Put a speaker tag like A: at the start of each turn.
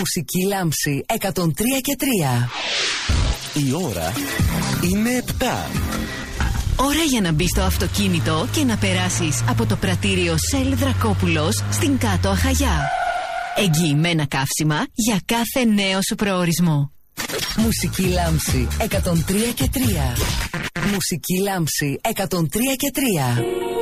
A: Μουσική λάμψη 103 και 3.
B: Η ώρα είναι 7.
C: Ώρα για να μπεις στο αυτοκίνητο και να περάσεις από το πρατήριο Shell Δρακόπουλος στην Κάτω Αχαγιά. Εγγυημένα καύσιμα για κάθε νέο σου προορισμό.
A: Μουσική λάμψη 103 και 3. Μουσική λάμψη 103 και 3.